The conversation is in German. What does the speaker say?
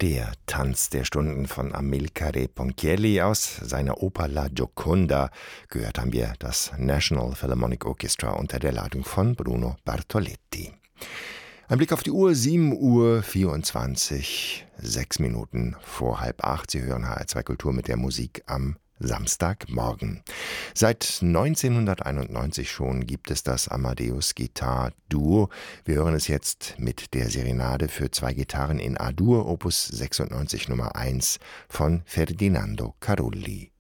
Der Tanz der Stunden von Amilcare Ponchielli aus seiner Oper La Gioconda. Gehört haben wir das National Philharmonic Orchestra unter der Leitung von Bruno Bartoletti. Ein Blick auf die Uhr, 7:24, 6 Minuten vor 7:30. Sie hören HR2 Kultur mit der Musik am Samstagmorgen. Seit 1991 schon gibt es das Amadeus Gitar Duo. Wir hören es jetzt mit der Serenade für 2 Gitarren in A-Dur, Opus 96 Nummer 1 von Ferdinando Carulli.